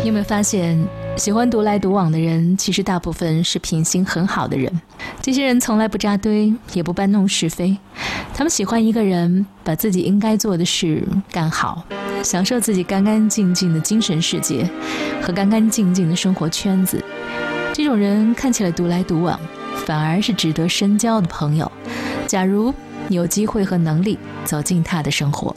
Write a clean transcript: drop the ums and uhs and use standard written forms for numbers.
你有没有发现，喜欢独来独往的人其实大部分是品行很好的人。这些人从来不扎堆，也不搬弄是非，他们喜欢一个人把自己应该做的事干好，享受自己干干净净的精神世界和干干净净的生活圈子。这种人看起来独来独往，反而是值得深交的朋友，假如你有机会和能力走进他的生活。